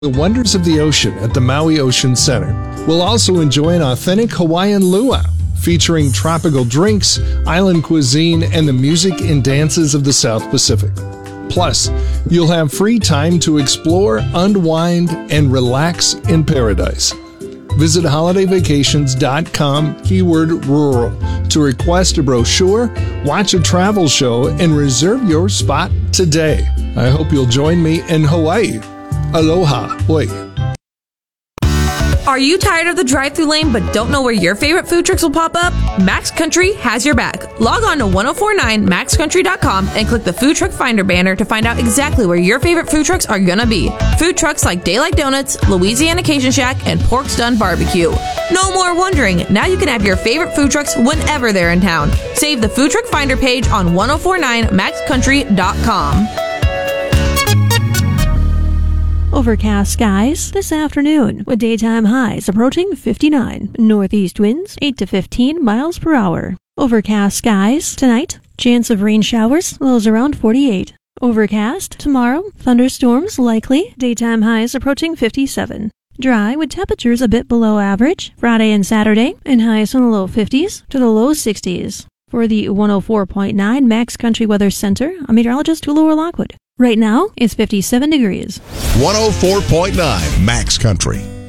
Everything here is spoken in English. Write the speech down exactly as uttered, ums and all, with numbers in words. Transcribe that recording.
the wonders of the ocean at the Maui Ocean Center. We'll also enjoy an authentic Hawaiian luau, featuring tropical drinks, island cuisine, and the music and dances of the South Pacific. Plus, you'll have free time to explore, unwind, and relax in paradise. Visit holiday vacations dot com, keyword rural, to request a brochure, watch a travel show, and reserve your spot today. I hope you'll join me in Hawaii. Aloha. Oi. Are you tired of the drive-thru lane but don't know where your favorite food trucks will pop up? Max Country has your back. Log on to ten forty-nine max country dot com and click the Food Truck Finder banner to find out exactly where your favorite food trucks are gonna be. Food trucks like Daylight Donuts, Louisiana Cajun Shack, and Pork's Done Barbecue. No more wondering. Now you can have your favorite food trucks whenever they're in town. Save the Food Truck Finder page on ten forty-nine max country dot com. Overcast skies this afternoon with daytime highs approaching fifty-nine. Northeast winds eight to fifteen miles per hour. Overcast skies tonight. Chance of rain showers, lows around forty-eight. Overcast tomorrow. Thunderstorms likely. Daytime highs approaching fifty-seven. Dry with temperatures a bit below average Friday and Saturday, and highs from the low fifties to the low sixties. For the one oh four point nine Max Country Weather Center, I'm meteorologist Tulora Lockwood. Right now, it's fifty-seven degrees. one oh four point nine Max Country.